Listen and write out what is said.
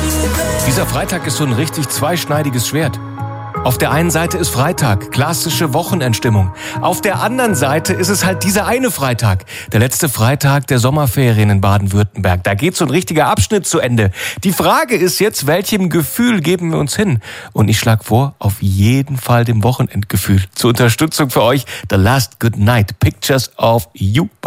Dieser Freitag ist so ein richtig zweischneidiges Schwert. Auf der einen Seite ist Freitag, klassische Wochenendstimmung. Auf der anderen Seite ist es halt dieser eine Freitag, der letzte Freitag der Sommerferien in Baden-Württemberg. Da geht so ein richtiger Abschnitt zu Ende. Die Frage ist jetzt, welchem Gefühl geben wir uns hin? Und ich schlage vor, auf jeden Fall dem Wochenendgefühl. Zur Unterstützung für euch, The Last Good Night, Pictures of You.